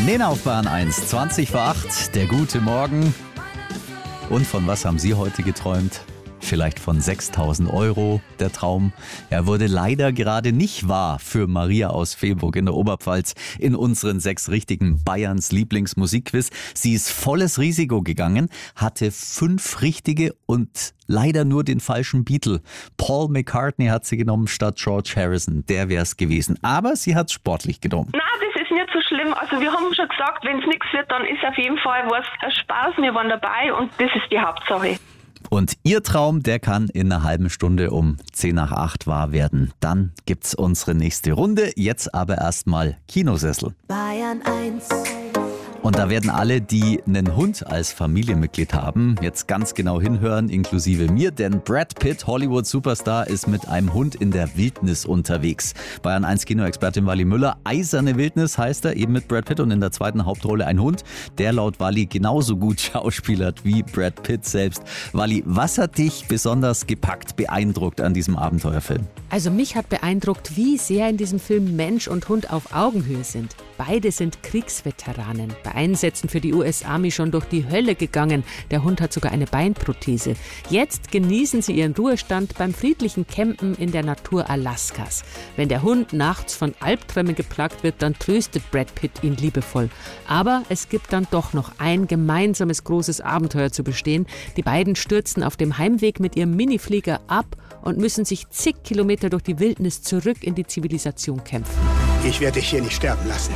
Nena auf Bahn 1, 20 vor 8, der gute Morgen. Und von was haben Sie heute geträumt? Vielleicht von 6.000 Euro, der Traum. Er wurde leider gerade nicht wahr für Maria aus Fehburg in der Oberpfalz in unseren 6 richtigen Bayerns Lieblingsmusikquiz. Sie ist volles Risiko gegangen, hatte 5 richtige und leider nur den falschen Beatle. Paul McCartney hat sie genommen statt George Harrison. Der wäre es gewesen. Aber sie hat es sportlich genommen. Nein, das ist nicht so schlimm. Also wir haben schon gesagt, wenn es nichts wird, dann ist auf jeden Fall was ein Spaß. Wir waren dabei und das ist die Hauptsache. Und Ihr Traum, der kann in einer halben Stunde um 10 nach 8 wahr werden. Dann gibt's unsere nächste Runde. Jetzt aber erstmal Kinosessel. Bayern 1. Und da werden alle, die einen Hund als Familienmitglied haben, jetzt ganz genau hinhören, inklusive mir, denn Brad Pitt, Hollywood-Superstar, ist mit einem Hund in der Wildnis unterwegs. Bayern 1 Kinoexpertin Wally Müller, Eiserne Wildnis heißt er, eben mit Brad Pitt und in der zweiten Hauptrolle ein Hund, der laut Wally genauso gut schauspielert wie Brad Pitt selbst. Wally, was hat dich besonders gepackt, beeindruckt an diesem Abenteuerfilm? Also mich hat beeindruckt, wie sehr in diesem Film Mensch und Hund auf Augenhöhe sind. Beide sind Kriegsveteranen. Bei Einsätzen für die US-Army schon durch die Hölle gegangen. Der Hund hat sogar eine Beinprothese. Jetzt genießen sie ihren Ruhestand beim friedlichen Campen in der Natur Alaskas. Wenn der Hund nachts von Albträumen geplagt wird, dann tröstet Brad Pitt ihn liebevoll. Aber es gibt dann doch noch ein gemeinsames großes Abenteuer zu bestehen. Die beiden stürzen auf dem Heimweg mit ihrem Miniflieger ab und müssen sich zig Kilometer durch die Wildnis zurück in die Zivilisation kämpfen. Ich werde dich hier nicht sterben lassen.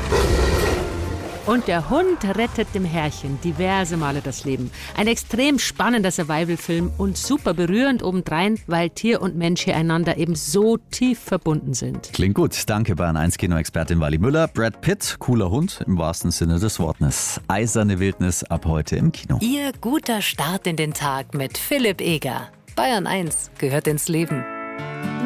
Und der Hund rettet dem Herrchen diverse Male das Leben. Ein extrem spannender Survival-Film und super berührend obendrein, weil Tier und Mensch hier einander eben so tief verbunden sind. Klingt gut. Danke, Bayern 1 Kinoexpertin Wally Müller. Brad Pitt, cooler Hund im wahrsten Sinne des Wortes. Eiserne Wildnis ab heute im Kino. Ihr guter Start in den Tag mit Philipp Eger. Bayern 1 gehört ins Leben.